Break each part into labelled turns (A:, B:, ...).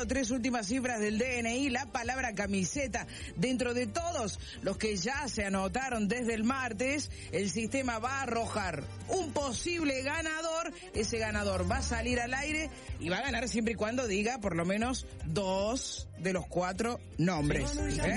A: 3 últimas cifras del DNI, la palabra camiseta. Dentro de todos los que ya se anotaron desde el martes, el sistema va a arrojar un posible ganador. Ese ganador va a salir al aire y va a ganar siempre y cuando diga por lo menos 2 de los 4 nombres.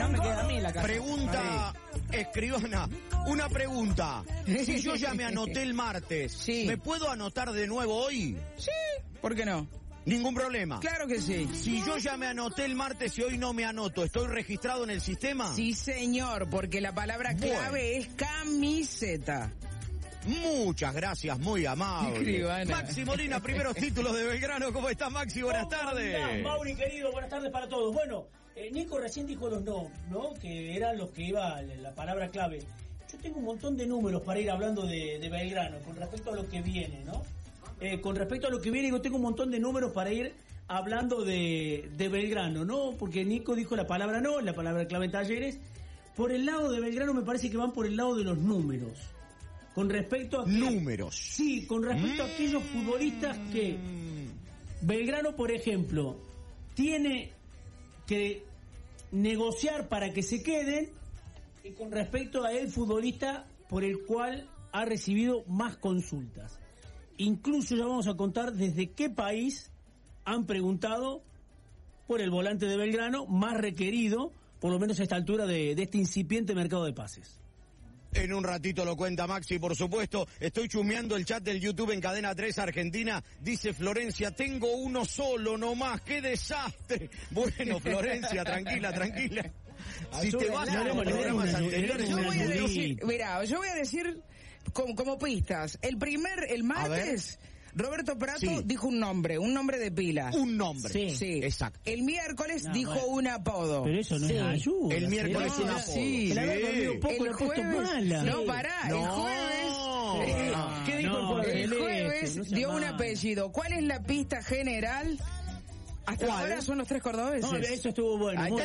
B: Pregunta, escribana, una pregunta. Si yo ya me anoté el martes,
A: sí,
B: ¿me puedo anotar de nuevo hoy?
A: Sí, ¿por qué no?
B: Ningún problema.
A: Claro que sí.
B: Si yo ya me anoté el martes y hoy no me anoto, ¿estoy registrado en el sistema?
A: Sí, señor, porque la palabra clave es camiseta.
B: Muchas gracias, muy amable.
A: Escribana.
B: Maxi Molina, primeros títulos de Belgrano. ¿Cómo estás, Maxi? Buenas tardes.
C: Mauri, querido, buenas tardes para todos. Bueno, Nico recién dijo los ¿no? Que eran los que iba la palabra clave. Yo tengo un montón de números para ir hablando de Belgrano con respecto a lo que viene, ¿no? Con respecto a lo que viene, yo tengo un montón de números para ir hablando de Belgrano, ¿no? Porque Nico dijo la palabra no, la palabra clave en Talleres. Por el lado de Belgrano me parece que van por el lado de los números. Con respecto a...
B: Números.
C: Sí, con respecto a aquellos futbolistas que... Belgrano, por ejemplo, tiene que negociar para que se queden, y con respecto a el futbolista por el cual ha recibido más consultas. Incluso ya vamos a contar desde qué país han preguntado por el volante de Belgrano más requerido, por lo menos a esta altura de este incipiente mercado de pases.
B: En un ratito lo cuenta Maxi, por supuesto. Estoy chumeando el chat del YouTube en Cadena 3 Argentina. Dice Florencia, tengo uno solo nomás, ¡qué desastre! Bueno, Florencia, tranquila. Si te vas a los programas anteriores...
A: Yo voy a decir, mira, yo voy a decir como pistas. El martes... Roberto Prato dijo un nombre de pila.
B: Un nombre.
A: Sí.
B: Exacto.
A: El miércoles dijo un apodo.
C: Pero eso no es ayuda.
B: El miércoles un apodo.
A: Sí.
C: El jueves...
A: No, pará. El jueves...
C: ¿Qué dijo
A: el jueves dio un apellido. ¿Cuál es la pista general? Hasta ahora son los 3 cordobeses.
C: No, eso estuvo bueno. Muy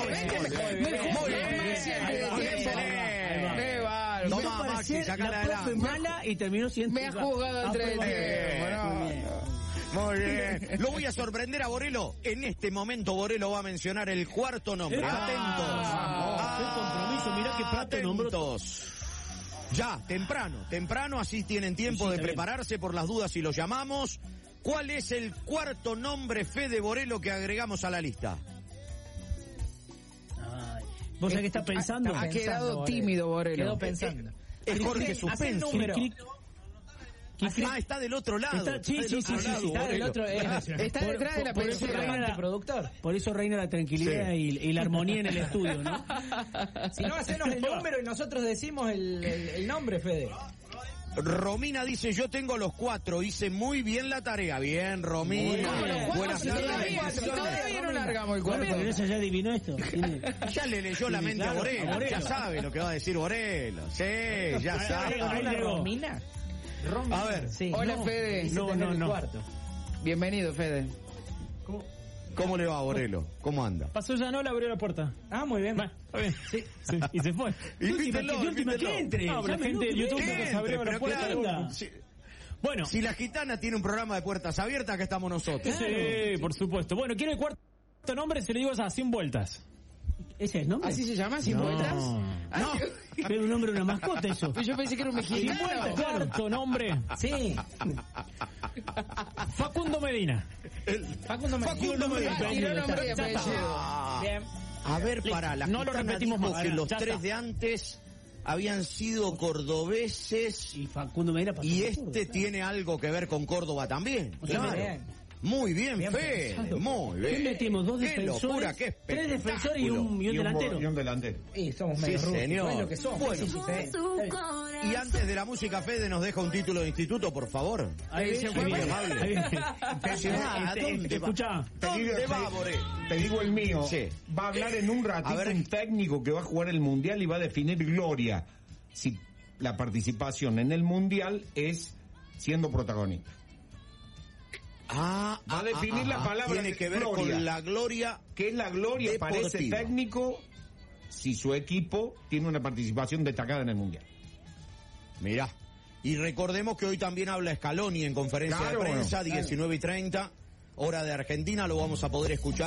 C: bien.
B: No más, Maxi, sacala
C: profe mala y terminó siendo...
A: Me ha jugado el 3.
B: Muy bien. Lo voy a sorprender a Borelo. En este momento Borelo va a mencionar el 4º nombre. Atentos.
C: Qué compromiso, mirá que Prato nombró.
B: Ya, temprano, así tienen tiempo de prepararse por las dudas si lo llamamos. ¿Cuál es el 4º nombre, Fede Borelo, que agregamos a la lista?
C: ¿Vos sabés qué está pensando?
A: Ha quedado tímido, Borelo.
D: Quedó pensando.
B: Es Jorge Suspenso. Está del otro lado.
C: Sí.
D: Está del otro.
A: Está detrás de la persona.
D: Productor.
C: Por eso reina la tranquilidad y la armonía en el estudio, ¿no?
D: Si no, hacenos el número y nosotros decimos el nombre, Fede.
B: Romina dice, yo tengo los 4, hice muy bien la tarea. Bien, Romina. Buenas tardes.
A: Todavía no largamos el
C: Bueno,
A: cuerpo.
C: pero ella ya adivinó esto.
B: Ya le leyó la mente a Borelo. Ya sabe lo que va a decir Borelo. Sí, ya sabe.
D: ¿Romina?
B: A ver.
D: Sí.
A: Hola, Fede.
D: No.
A: Bienvenido, Fede.
B: ¿Cómo le va, Borelo? ¿Cómo anda?
C: Pasó ya, no le abrió la puerta.
D: Ah, muy bien.
C: Está bien. Sí. Y se fue.
B: Invítelo.
C: Que entre.
D: No,
C: La gente de YouTube
B: que
C: nos abrió la puerta. Bueno.
B: Si la gitana tiene un programa de puertas abiertas, acá estamos nosotros.
E: Sí, por supuesto. Bueno, quiero el 4º nombre, se lo digo a 100 vueltas.
C: ¿Ese es nombre?
A: ¿Así se llama? ¿Sin vueltas?
C: No. Pero un nombre de una mascota, eso.
A: Yo pensé que era un mexicano.
E: 4º nombre.
D: Sí.
E: Facundo Medina.
B: Facundo Medina.
A: Tiró nombre y apellido.
D: Bien.
B: A ver, para la
E: No lo
B: gitana
E: repetimos
B: dijo
E: más.
B: que los
E: Ya
B: 3
E: está.
B: de antes habían sido cordobeses
C: Y Facundo Medina pasó
B: y
C: por
B: este
C: Córdoba.
B: tiene algo que ver con Córdoba también. Claro.
D: Bien.
B: Muy bien,
D: Bien
B: Fede.
D: pensado.
B: Muy
C: ¿Qué
B: bien.
C: metimos? ¿2
B: Qué
C: defensores?
B: locura, qué
C: 3 defensores y un delantero.
F: Y un delantero.
D: Y somos
B: Sí,
D: medio rústicos,
B: señor.
D: es lo que somos.
B: Bueno.
D: Sí.
B: Y antes de la música, Fede nos deja un título de instituto, por favor.
C: Ahí
A: Se
C: viene,
A: fue
C: ahí
A: muy
C: viene.
B: amable.
C: Ahí viene.
B: ¿A dónde va?
C: Escuchá.
B: ¿Dónde va, Borelo?
F: Te digo el mío.
B: Sí.
F: Va a hablar en un ratito
B: A ver.
F: un técnico que va a jugar el Mundial y va a definir gloria. Si la participación en el Mundial es siendo protagonista. Va a definir la palabra
B: Tiene que ver
F: gloria.
B: con la gloria.
F: ¿Qué es la gloria para ese
B: deportiva.
F: técnico si su equipo tiene una participación destacada en el Mundial?
B: Mirá. Y recordemos que hoy también habla Scaloni en conferencia
F: Claro,
B: de prensa,
F: bueno.
B: 19:30, hora de Argentina, lo vamos a poder escuchar.